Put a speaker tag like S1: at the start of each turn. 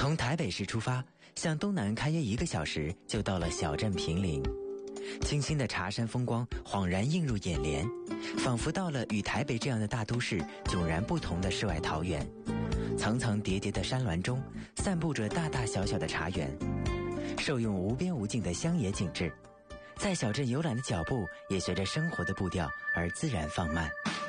S1: 从台北市出发，向东南开约1个小时，就到了小镇平陵。清新的茶山风光恍然映入眼帘，仿佛到了与台北这样的大都市迥然不同的世外桃源。层层叠叠的山峦中，散布着大大小小的茶园，受用无边无尽的乡野景致。在小镇游览的脚步，也随着生活的步调而自然放慢。